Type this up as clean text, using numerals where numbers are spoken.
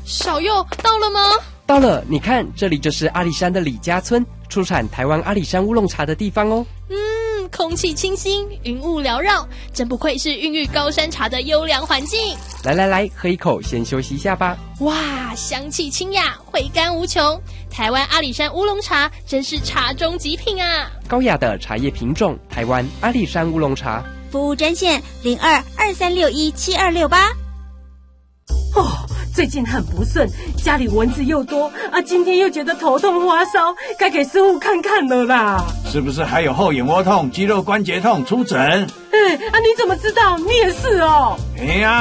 小佑到了吗？ 到了，你看，这里就是阿里山的李家村，出产台湾阿里山乌龙茶的地方哦。 空气清新，云雾缭绕，真不愧是孕育高山茶的优良环境。 来，喝一口，先休息一下吧。 哇，香气清雅，回甘无穷。台湾阿里山乌龙茶真是茶中极品啊！ 高雅的茶叶品种，台湾阿里山乌龙茶。 服务专线0223617268。 最近很不顺，家里蚊子又多啊，今天又觉得头痛发烧，该给师傅看看了啦。 是不是还有后眼窝痛、肌肉关节痛？出诊。 你怎么知道？你也是哦？ 哎呀。